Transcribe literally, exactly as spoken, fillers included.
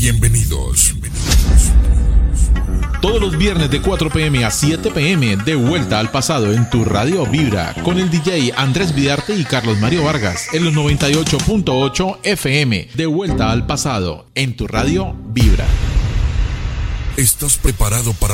Bienvenidos. Todos los viernes de cuatro p m a siete p m, de vuelta al pasado en tu radio Vibra, con el D J Andrés Vidarte y Carlos Mario Vargas, en los noventa y ocho punto ocho F M. De vuelta al pasado en tu radio Vibra. ¿Estás preparado para